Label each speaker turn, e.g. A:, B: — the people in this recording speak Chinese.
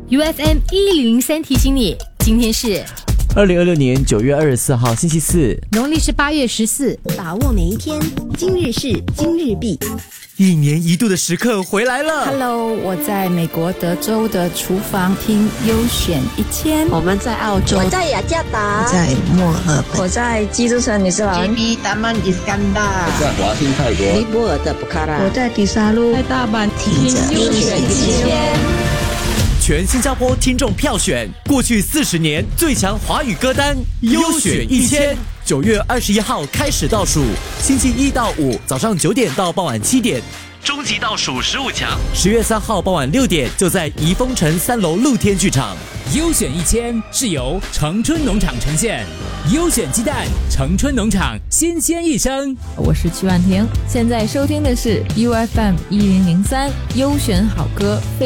A: UFM 1003提醒你，今天是
B: 2026年9月24号星期四，
A: 农历是8月14，
C: 把握每一天，今日事今日毕。
B: 一年一度的时刻回来了。
D: Hello， 我在美国德州的厨房听优选1000。
E: 我们在澳洲，
C: 我在雅加达，
E: 我在墨尔本，
F: 我在基督城女士兰
G: ，GB 达曼伊斯干达，
H: 在华欣泰国，
E: 尼泊尔的布卡拉，
F: 我在迪沙路，
D: 在大阪听优选1000。
B: 全新加坡听众票选过去40年最强华语歌单优选1000，9月21号开始倒数，星期1到5早上9点到傍晚7点，终极倒数15强，10月3号傍晚6点就在怡丰城3楼露天剧场。
I: 优选1000是由城春农场呈现，优选鸡蛋，城春农场新鲜一生。
D: 我是曲婉婷，现在收听的是 UFM 1003优选好歌。